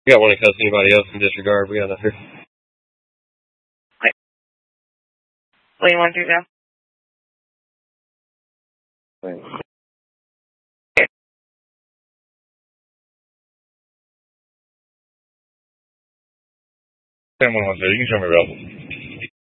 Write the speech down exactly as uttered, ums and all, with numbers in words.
We got one in case anybody else can disregard. We got another. What do you want to do now? Right. ten one one zero, you can show me Russell.